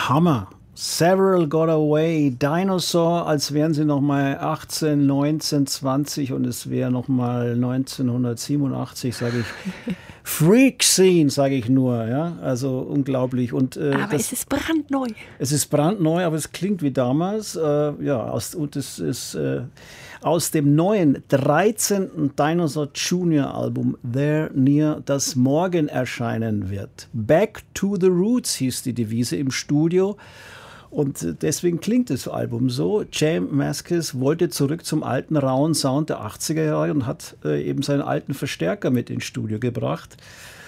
Hammer. Several Got Away, Dinosaur, als wären sie noch mal 18, 19, 20 und es wäre noch mal 1987, sage ich. Freak Scene, sage ich nur, ja, also unglaublich. Und, aber es ist brandneu. Es ist brandneu, aber es klingt wie damals, und es ist aus dem neuen 13. Dinosaur Jr. Album There Near, das morgen erscheinen wird. Back to the Roots hieß die Devise im Studio. Und deswegen klingt das Album so. J Mascis wollte zurück zum alten, rauen Sound der 80er Jahre und hat eben seinen alten Verstärker mit ins Studio gebracht.